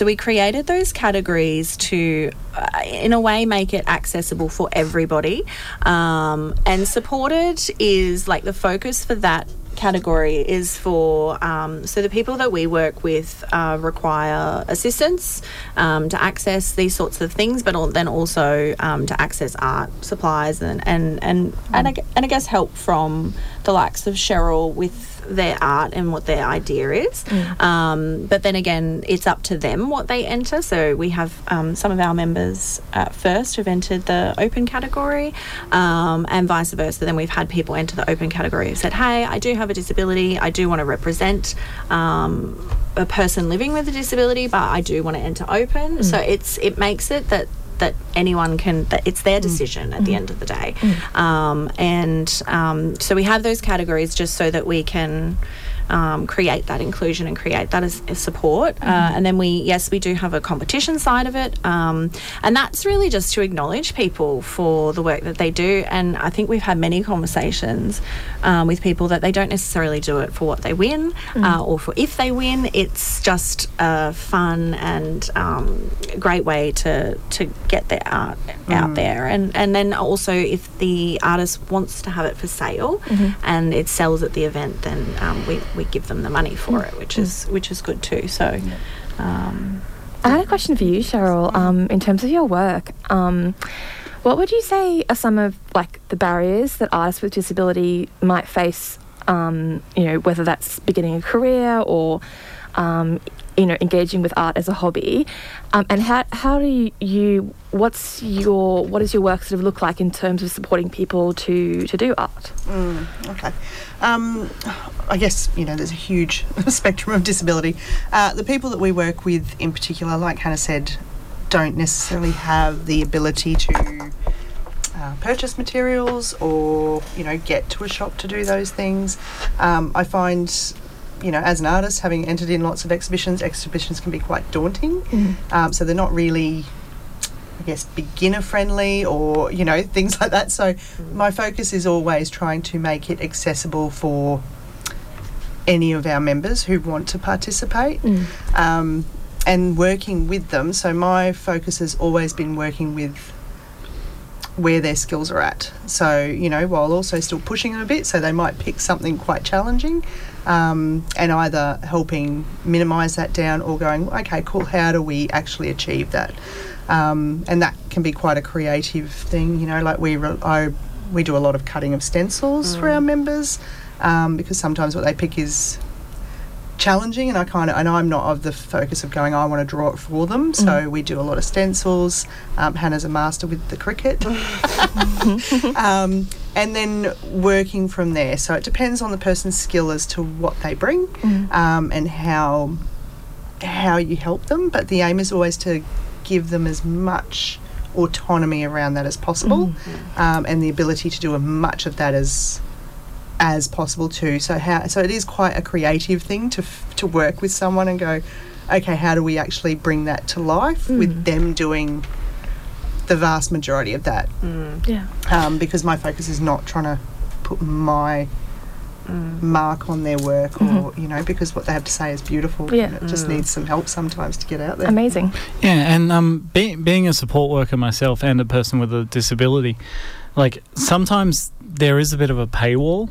So we created those categories to, in a way, make it accessible for everybody. And supported is like the focus for that category is for so the people that we work with require assistance to access these sorts of things, but then also to access art supplies and I guess help from the likes of Cheryl with their art and what their idea is. But then again, it's up to them what they enter. So we have some of our members at first who've entered the open category, and vice versa. Then we've had people enter the open category who said, hey, I do have a disability, I do want to represent a person living with a disability, but I do want to enter open. So it makes it that anyone can, that it's their decision at the end of the day. So we have those categories just so that we can create that inclusion and create that as support. And then we do have a competition side of it. And that's really just to acknowledge people for the work that they do. And I think we've had many conversations with people that they don't necessarily do it for what they win or for if they win. It's just a fun and great way to get their art out there. And then also if the artist wants to have it for sale and it sells at the event, then we give them the money for it, which is good too. So I had a question for you, Cheryl. In terms of your work, what would you say are some of like the barriers that artists with disability might face, whether that's beginning a career or engaging with art as a hobby, and how do you what does your work sort of look like in terms of supporting people to do art? Okay. I guess, there's a huge spectrum of disability. The people that we work with in particular, like Hannah said, don't necessarily have the ability to purchase materials or, get to a shop to do those things. I find, as an artist, having entered in lots of exhibitions can be quite daunting. So they're not really, I guess, beginner friendly or, things like that. So my focus is always trying to make it accessible for any of our members who want to participate and working with them. So my focus has always been working with where their skills are at. So, while also still pushing them a bit, so they might pick something quite challenging and either helping minimise that down or going, okay, cool, how do we actually achieve that? And that can be quite a creative thing, like we do a lot of cutting of stencils for our members because sometimes what they pick is challenging, and I'm not of the focus of going, I want to draw it for them. So we do a lot of stencils. Hannah's a master with the Cricut. And then working from there. So it depends on the person's skill as to what they bring and how you help them. But the aim is always to give them as much autonomy around that as possible and the ability to do as much of that as possible too. So it is quite a creative thing to work with someone and go, okay, how do we actually bring that to life with them doing the vast majority of that? Because my focus is not trying to put my mark on their work or, because what they have to say is beautiful and it just needs some help sometimes to get out there. Amazing. Yeah, and being a support worker myself and a person with a disability, like sometimes there is a bit of a paywall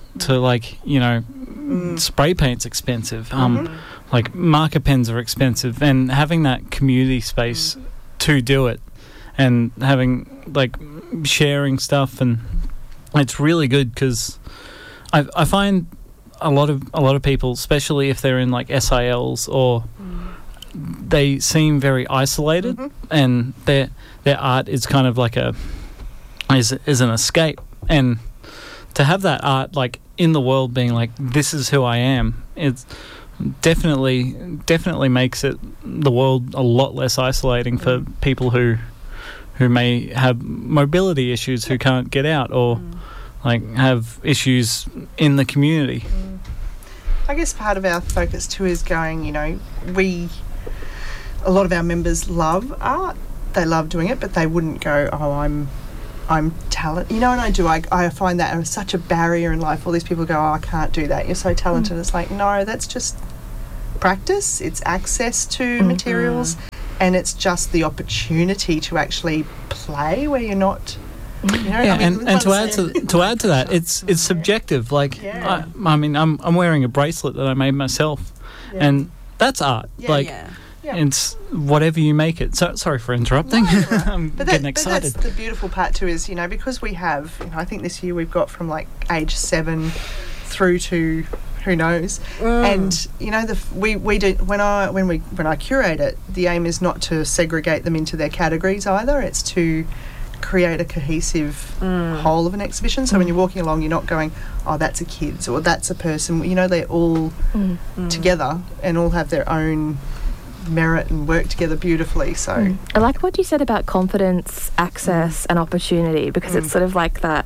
to spray paint's expensive. Like marker pens are expensive, and having that community space to do it and having sharing stuff, and it's really good because I find a lot of people, especially if they're in SILs or they seem very isolated and their art is kind of is an escape, and to have that art in the world being this is who I am, it's definitely makes the world a lot less isolating for people who may have mobility issues, who can't get out or have issues in the community. I guess part of our focus too is going, a lot of our members love art, they love doing it, but they wouldn't go, I'm talented, and I find that such a barrier in life. All these people go, I can't do that, you're so talented. It's no, that's just practice, it's access to materials, and it's just the opportunity to actually play where you're not. You know, Yeah, I mean, and to add to that, it's subjective. Like, Yeah. I mean, I'm wearing a bracelet that I made myself, Yeah. and that's art. Like, Yeah. it's whatever you make it. So sorry for interrupting. I'm getting excited. But that's the beautiful part too, is, you know, because we have, you know, I think this year we've got from like age 7 through to who knows, and you know, we do when I curate it, the aim is not to segregate them into their categories either. It's to create a cohesive whole of an exhibition. So when you're walking along, you're not going, oh, that's a kid's or that's a person. You know, they're all together and all have their own merit and work together beautifully. So I like what you said about confidence, access and opportunity, because it's sort of like that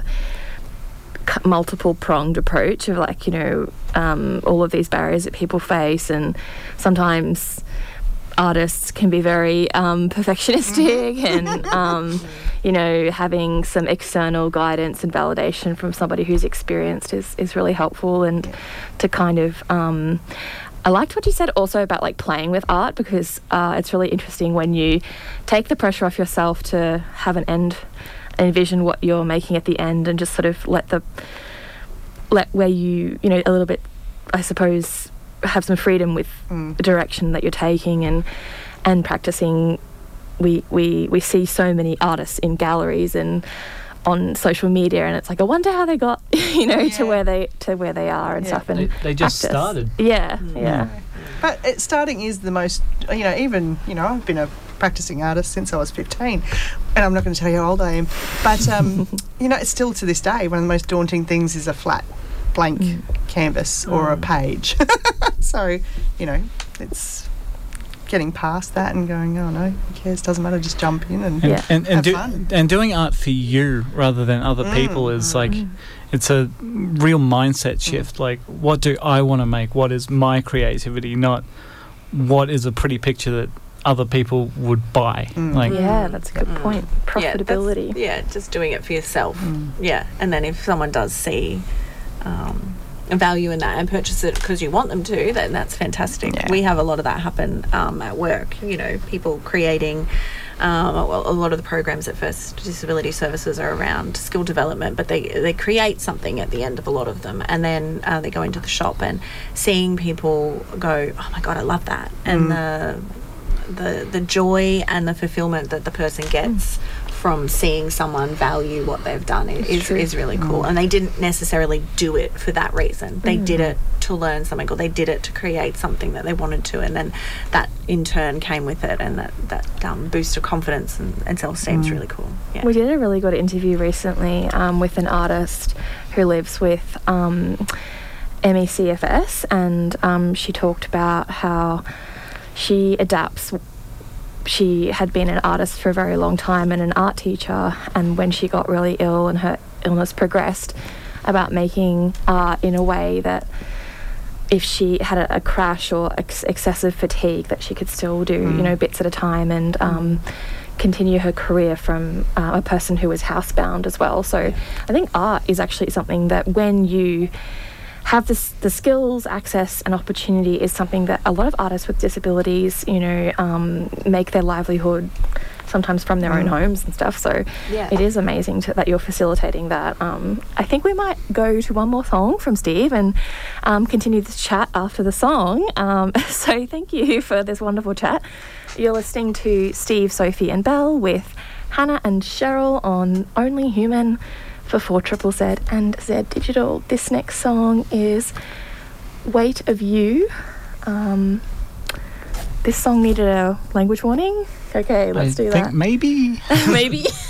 multiple pronged approach of, like, you know, all of these barriers that people face, and sometimes artists can be very perfectionistic and you know, having some external guidance and validation from somebody who's experienced is really helpful. And to kind of I liked what you said also about, like, playing with art, because it's really interesting when you take the pressure off yourself to have an end, envision what you're making at the end, and just sort of let where you know, a little bit, I suppose, have some freedom with the direction that you're taking and practicing. We see so many artists in galleries and on social media, and it's like, I wonder how they got, you know, to where they are and stuff. And They just practice. started. Yeah. but starting is the most, you know, even, you know, I've been a practicing artist since I was 15, and I'm not going to tell you how old I am, but you know, it's still to this day one of the most daunting things is a flat blank canvas or a page. So, you know, it's getting past that and going, oh no, who cares, doesn't matter, just jump in and have fun. And doing art for you rather than other people is like, it's a real mindset shift. Like, what do I want to make? What is my creativity? Not what is a pretty picture that other people would buy. Like, yeah, that's a good point. Profitability. Just doing it for yourself. Yeah, and then if someone does see a value in that and purchase it because you want them to, then that's fantastic. Yeah. We have a lot of that happen at work. You know, people creating. Well, a lot of the programs at First Disability Services are around skill development, but they create something at the end of a lot of them, and then they go into the shop and seeing people go, oh my God, I love that, and the joy and the fulfillment that the person gets from seeing someone value what they've done is really cool. And they didn't necessarily do it for that reason. They did it to learn something, or they did it to create something that they wanted to, and then that in turn came with it, and that boost of confidence and self-esteem is really cool. Yeah. We did a really good interview recently with an artist who lives with MECFS, and she talked about how she adapts. She had been an artist for a very long time and an art teacher, and when she got really ill and her illness progressed, about making art in a way that if she had a crash or excessive fatigue, that she could still do, you know, bits at a time, and continue her career from a person who was housebound as well. So I think art is actually something that, when you have the skills, access and opportunity, is something that a lot of artists with disabilities, you know, make their livelihood sometimes from their own homes and stuff. So it is amazing that you're facilitating that. I think we might go to one more song from Steve and continue this chat after the song. So thank you for this wonderful chat. You're listening to Steve, Sophie and Belle with Hannah and Cheryl on Only Human for 4ZZZ and Z Digital. This next song is Weight of You. This song needed a language warning. Okay, let's do that. Maybe. Maybe.